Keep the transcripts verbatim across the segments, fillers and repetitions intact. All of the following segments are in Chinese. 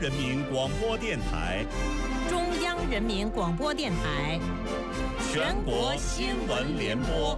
人民广播电台、 中央人民广播电台、 全国新闻联播。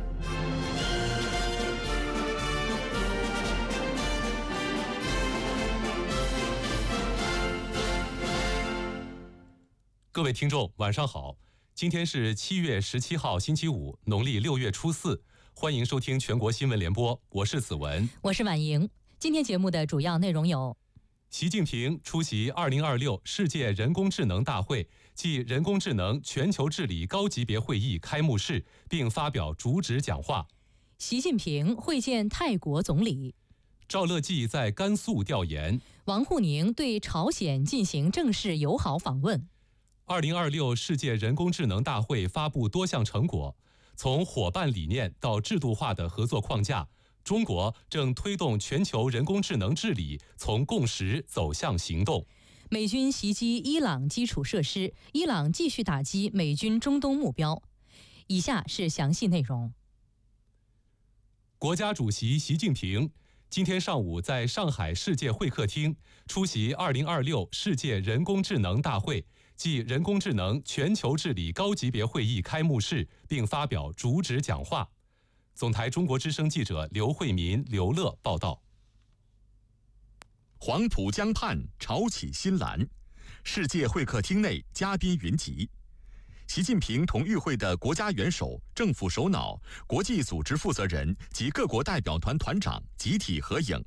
各位听众，晚上好！今天是七月十七号，星期五，农历六月初四。欢迎收听全国新闻联播，我是子文， 我是婉莹。今天节目的主要内容有： 习近平出席二零二六世界人工智能大会暨人工智能全球治理高级别会议开幕式，并发表主旨讲话。 习近平会见泰国总理。 赵乐际在甘肃调研。 王沪宁对朝鲜进行正式友好访问。 二零二六世界人工智能大会发布多项成果，从伙伴理念到制度化的合作框架，中国正推动全球人工智能治理从共识走向行动。 美军袭击伊朗基础设施，伊朗继续打击美军中东目标。以下是详细内容。 国家主席习近平今天上午在上海世界会客厅出席二零二六世界人工智能大会暨人工智能全球治理高级别会议开幕式，并发表主旨讲话。总台中国之声记者刘慧民、刘乐报道。 黄浦江畔潮起新澜，世界会客厅内嘉宾云集。习近平同与会的国家元首、政府首脑、国际组织负责人及各国代表团团长集体合影。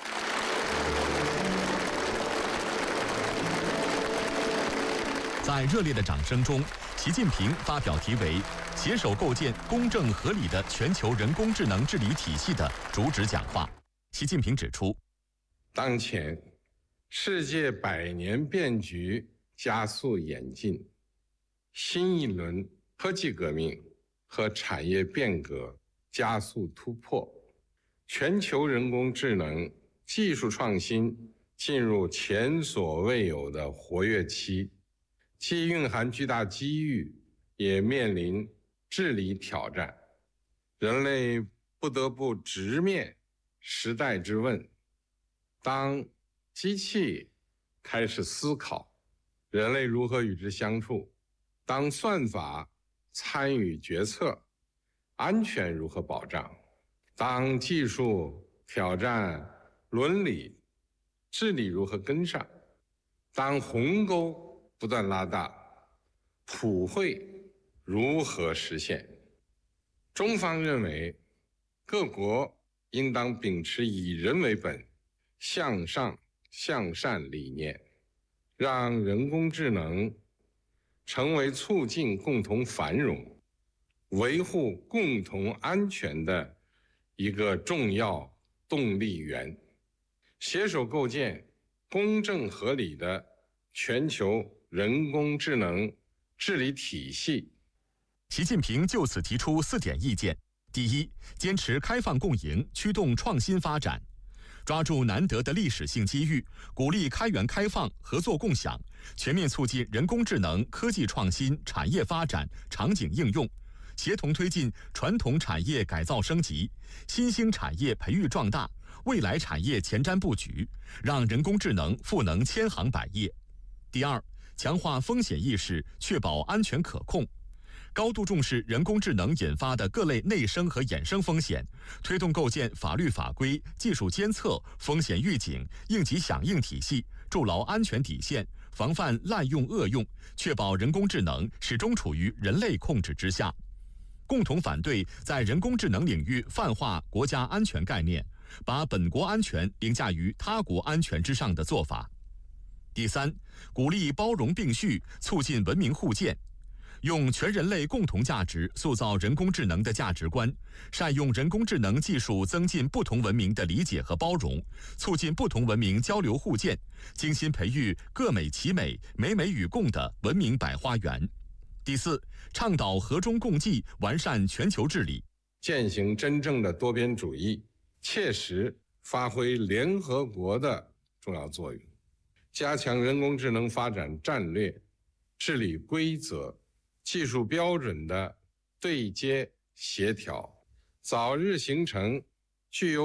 在热烈的掌声中，习近平发表题为“携手构建公正合理的全球人工智能治理体系”的主旨讲话。习近平指出， 当前世界百年变局加速演进，新一轮科技革命和产业变革加速突破，全球人工智能技术创新进入前所未有的活跃期，既蕴含巨大机遇，也面临治理挑战。人类不得不直面时代之问：当机器开始思考，人类如何与之相处？当算法参与决策，安全如何保障？当技术挑战伦理，治理如何跟上？当鸿沟不断拉大，普惠如何实现？中方认为，各国应当秉持以人为本、向上向善理念，让人工智能成为促进共同繁荣、维护共同安全的一个重要动力源，携手构建公正合理的全球人工智能治理体系。 习近平就此提出四点意见：第一，坚持开放共赢，驱动创新发展，抓住难得的历史性机遇，鼓励开源开放、合作共享，全面促进人工智能科技创新、产业发展、场景应用，协同推进传统产业改造升级、新兴产业培育壮大、未来产业前瞻布局，让人工智能赋能千行百业。第二，强化风险意识，确保安全可控，高度重视人工智能引发的各类内生和衍生风险，推动构建法律法规、技术监测、风险预警、应急响应体系，筑牢安全底线，防范滥用恶用，确保人工智能始终处于人类控制之下。共同反对在人工智能领域泛化国家安全概念，把本国安全凌驾于他国安全之上的做法。第三，鼓励包容并蓄，促进文明互鉴，用全人类共同价值塑造人工智能的价值观，善用人工智能技术增进不同文明的理解和包容，促进不同文明交流互鉴，精心培育各美其美、美美与共的文明百花园。第四，倡导和衷共济，完善全球治理， 践行真正的多边主义，切实发挥联合国的重要作用，加强人工智能发展战略、治理规则、技术标准的对接协调，早日形成具有